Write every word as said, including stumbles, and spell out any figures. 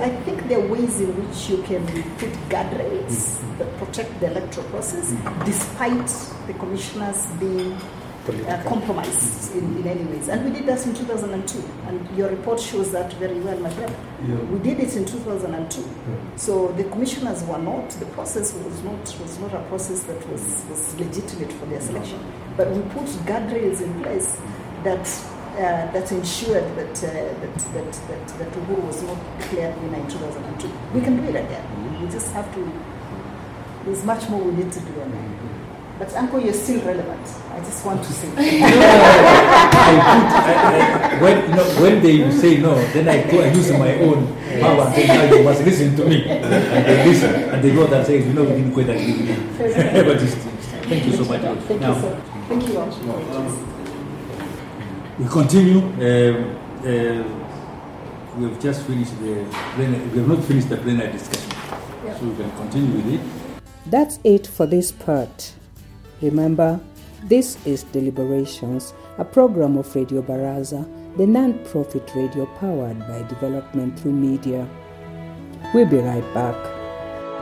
I think there are ways in which you can put guardrails mm-hmm. that protect the electoral process, mm-hmm. despite the commissioners being uh, compromised mm-hmm. in, in any ways. And we did that in two thousand two, and your report shows that very well, my brother. Yeah. We did it in two thousand two. Yeah. So the commissioners were not, the process was not was not a process that was, was legitimate for their selection. But we put guardrails in place that uh, that ensured that, uh, that, that, that, that Uhuru was not declared winner in two thousand two. We can do it again. We just have to, there's much more we need to do on that. But Uncle, you're still relevant. I just want to say. I put, I, I, when, you know, when they say no, then I go and use my own power and say, now you must listen to me. And they listen. And they go and say, you know, we didn't quite agree with you. But it's, thank you so much. Thank now, you, sir. Thank you all. We continue. Um, uh, we have just finished the plenary. We have not finished the plenary discussion. Yeah. So we can continue with it. That's it for this part. Remember, this is Deliberations, a program of Radio Baraza, the non-profit radio powered by development through media. We'll be right back.